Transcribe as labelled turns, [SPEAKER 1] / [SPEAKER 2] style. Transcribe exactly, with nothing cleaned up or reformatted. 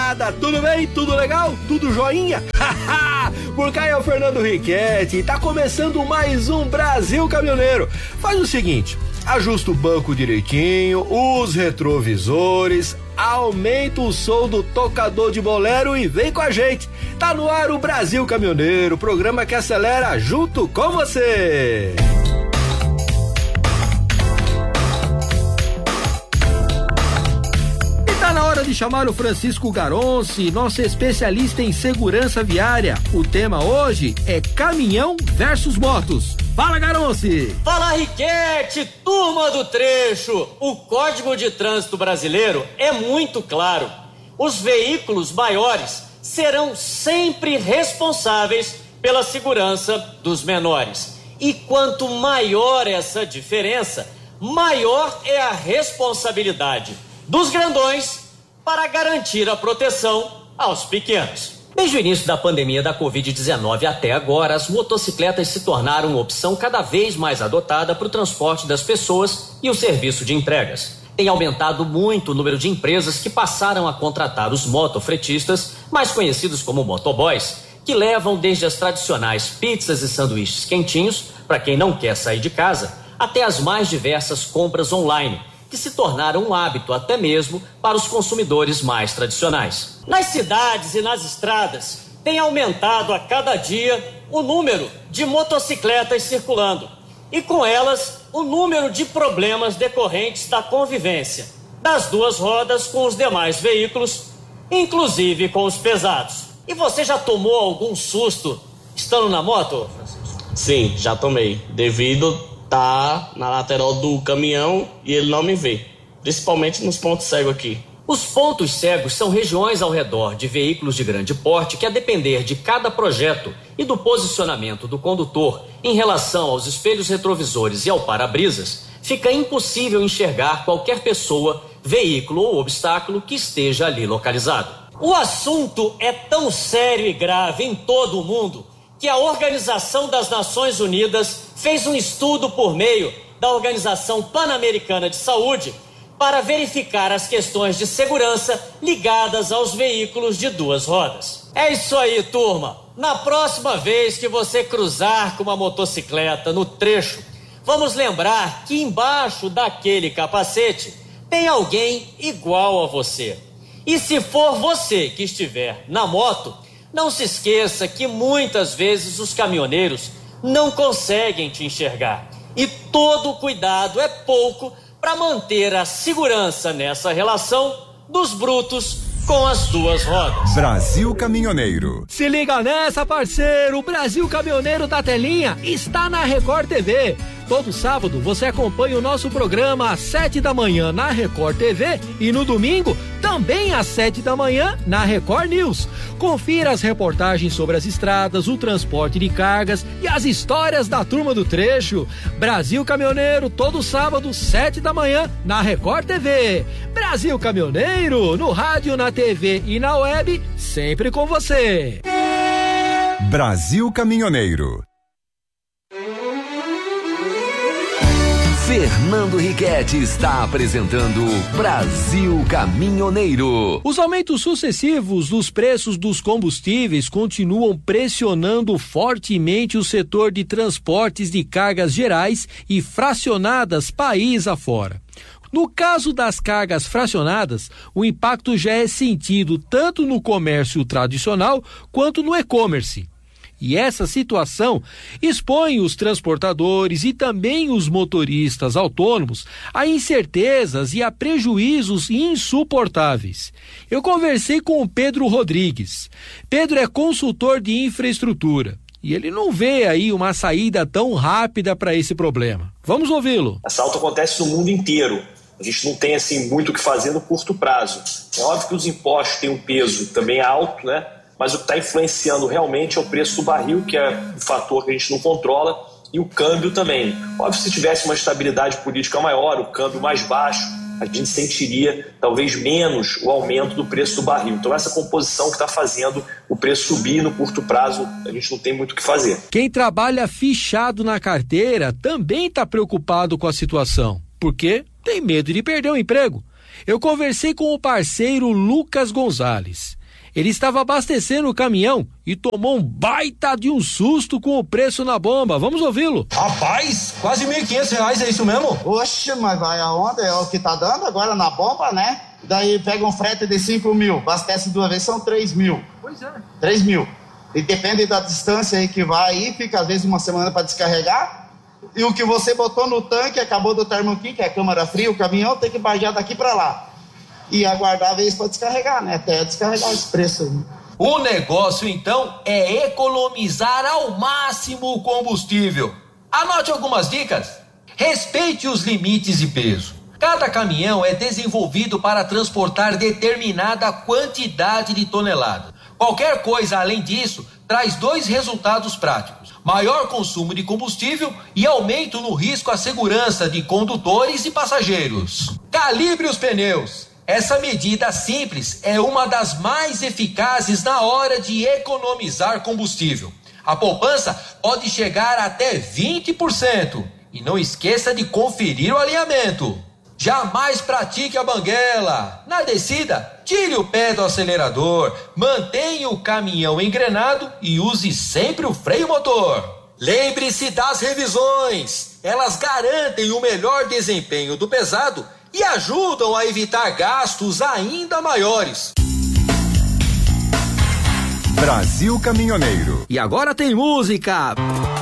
[SPEAKER 1] moçada, tudo bem? Tudo legal? Tudo joinha? Por cá é o Fernando Riquetti e tá começando mais um Brasil Caminhoneiro. Faz o seguinte, ajusta o banco direitinho, os retrovisores, aumenta o som do tocador de bolero e vem com a gente. Tá no ar o Brasil Caminhoneiro, programa que acelera junto com você. Tá na hora de chamar o Francisco Garonci, nosso especialista em segurança viária. O tema hoje é caminhão versus motos. Fala, Garonci!
[SPEAKER 2] Fala, Riquetti, turma do trecho! O Código de Trânsito Brasileiro é muito claro. Os veículos maiores serão sempre responsáveis pela segurança dos menores. E quanto maior essa diferença, maior é a responsabilidade dos grandões para garantir a proteção aos pequenos. Desde o início da pandemia da covid dezenove até agora, as motocicletas se tornaram uma opção cada vez mais adotada para o transporte das pessoas e o serviço de entregas. Tem aumentado muito o número de empresas que passaram a contratar os motofretistas, mais conhecidos como motoboys, que levam desde as tradicionais pizzas e sanduíches quentinhos, para quem não quer sair de casa, até as mais diversas compras online, que se tornaram um hábito até mesmo para os consumidores mais tradicionais. Nas cidades e nas estradas, tem aumentado a cada dia o número de motocicletas circulando e com elas o número de problemas decorrentes da convivência das duas rodas com os demais veículos, inclusive com os pesados. E você já tomou algum susto estando na moto, Francisco?
[SPEAKER 3] Sim, já tomei, devido tá na lateral do caminhão e ele não me vê, principalmente nos pontos cegos aqui.
[SPEAKER 2] Os pontos cegos são regiões ao redor de veículos de grande porte que, a depender de cada projeto e do posicionamento do condutor em relação aos espelhos retrovisores e ao para-brisas, fica impossível enxergar qualquer pessoa, veículo ou obstáculo que esteja ali localizado. O assunto é tão sério e grave em todo o mundo que a Organização das Nações Unidas fez um estudo por meio da Organização Pan-Americana de Saúde para verificar as questões de segurança ligadas aos veículos de duas rodas. É isso aí, turma. Na próxima vez que você cruzar com uma motocicleta no trecho, vamos lembrar que embaixo daquele capacete tem alguém igual a você. E se for você que estiver na moto, não se esqueça que muitas vezes os caminhoneiros não conseguem te enxergar. E todo cuidado é pouco para manter a segurança nessa relação dos brutos com as duas rodas.
[SPEAKER 4] Brasil Caminhoneiro.
[SPEAKER 1] Se liga nessa, parceiro! O Brasil Caminhoneiro da Telinha está na Record T V. Todo sábado você acompanha o nosso programa às sete da manhã na Record T V e no domingo também às sete da manhã na Record News. Confira as reportagens sobre as estradas, o transporte de cargas e as histórias da turma do trecho. Brasil Caminhoneiro, todo sábado, sete da manhã na Record T V. Brasil Caminhoneiro, no rádio, na T V e na web, sempre com você.
[SPEAKER 4] Brasil Caminhoneiro.
[SPEAKER 5] Fernando Riquetti está apresentando Brasil Caminhoneiro.
[SPEAKER 1] Os aumentos sucessivos dos preços dos combustíveis continuam pressionando fortemente o setor de transportes de cargas gerais e fracionadas país afora. No caso das cargas fracionadas, o impacto já é sentido tanto no comércio tradicional quanto no e-commerce. E essa situação expõe os transportadores e também os motoristas autônomos a incertezas e a prejuízos insuportáveis. Eu conversei com o Pedro Rodrigues. Pedro é consultor de infraestrutura e ele não vê aí uma saída tão rápida para esse problema. Vamos ouvi-lo.
[SPEAKER 6] Assalto acontece no mundo inteiro. A gente não tem assim muito o que fazer no curto prazo. É óbvio que os impostos têm um peso também alto, né? Mas o que está influenciando realmente é o preço do barril, que é um fator que a gente não controla, e o câmbio também. Óbvio, se tivesse uma estabilidade política maior, o câmbio mais baixo, a gente sentiria talvez menos o aumento do preço do barril. Então essa composição que está fazendo o preço subir no curto prazo, a gente não tem muito o que fazer.
[SPEAKER 1] Quem trabalha fichado na carteira também está preocupado com a situação, porque tem medo de perder o emprego. Eu conversei com o parceiro Lucas Gonzalez. Ele estava abastecendo o caminhão e tomou um baita de um susto com o preço na bomba. Vamos ouvi-lo.
[SPEAKER 7] Rapaz, quase mil e quinhentos reais, é isso mesmo?
[SPEAKER 8] Oxe, mas vai aonde? É o que tá dando agora na bomba, né? Daí pega um frete de cinco mil, abastece duas vezes, são três mil. Pois é. três mil. E depende da distância aí que vai aí, fica às vezes uma semana para descarregar. E o que você botou no tanque, acabou do termoquim, que é a câmara fria, o caminhão tem que baixar daqui para lá. E aguardar a vez para descarregar, né? Até descarregar esse preço aí.
[SPEAKER 1] O negócio, então, é economizar ao máximo o combustível. Anote algumas dicas. Respeite os limites de peso. Cada caminhão é desenvolvido para transportar determinada quantidade de toneladas. Qualquer coisa além disso traz dois resultados práticos: maior consumo de combustível e aumento no risco à segurança de condutores e passageiros. Calibre os pneus. Essa medida simples é uma das mais eficazes na hora de economizar combustível. A poupança pode chegar até vinte por cento. E não esqueça de conferir o alinhamento. Jamais pratique a banguela. Na descida, tire o pé do acelerador, mantenha o caminhão engrenado e use sempre o freio motor. Lembre-se das revisões. Elas garantem o melhor desempenho do pesado e ajudam a evitar gastos ainda maiores.
[SPEAKER 4] Brasil Caminhoneiro.
[SPEAKER 1] E agora tem música.